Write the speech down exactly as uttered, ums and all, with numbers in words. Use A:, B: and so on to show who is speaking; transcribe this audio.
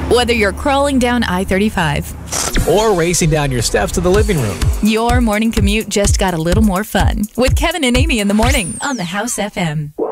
A: Whether you're crawling down I thirty-five
B: or racing down your steps to the living room,
A: your morning commute just got a little more fun with Kevin and Amy in the morning on the House F M.